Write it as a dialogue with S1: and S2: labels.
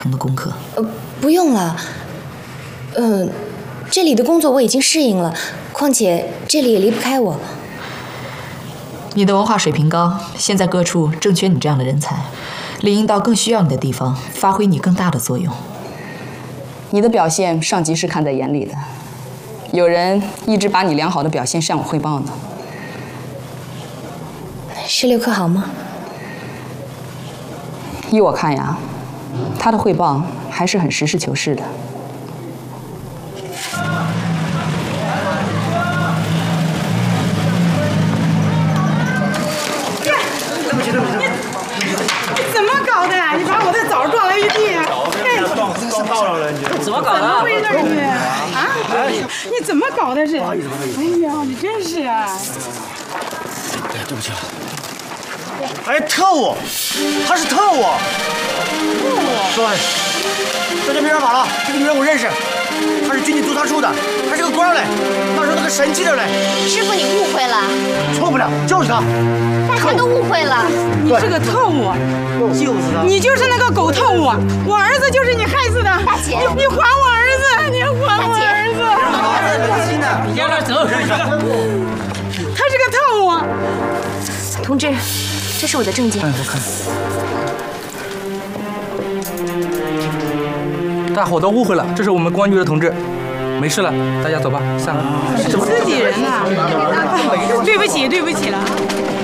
S1: 的功课。
S2: 不用了。这里的工作我已经适应了，况且这里也离不开我。
S1: 你的文化水平高，现在各处正缺你这样的人才，理应到更需要你的地方，发挥你更大的作用。
S3: 你的表现，上级是看在眼里的。有人一直把你良好的表现向我汇报呢。
S2: 16课好吗？
S3: 依我看呀，他的汇报还是很实事求是的。
S4: 对不起，你怎么搞的？你把我的枣撞了一地！
S5: 撞到了你！
S6: 怎么搞的？
S4: 怎么回事你？啊？你怎么搞的是？哎呀，你真是啊！
S5: 对不起。哎，特务，他是特务。
S4: 特务？
S5: 对，在这没人法了，这个女人我认识，她是军警督察处的，她是个官嘞，那时候那个神气着嘞。
S7: 师傅，你误会了。
S5: 错不了，就是他。
S7: 大家都误会了。
S4: 你是个特务。
S5: 就是他。
S4: 你就是那个狗特务，我儿子就是你害死的。
S7: 大姐，
S4: 你还我儿子，你还我儿子。
S6: 你让他走。
S4: 他是个特务。
S2: 同志，这是我的证件。
S5: 我看。
S6: 大伙都误会了，这是我们公安局的同志。没事了，大家走吧，散了。
S4: 自己人呐。对不起了。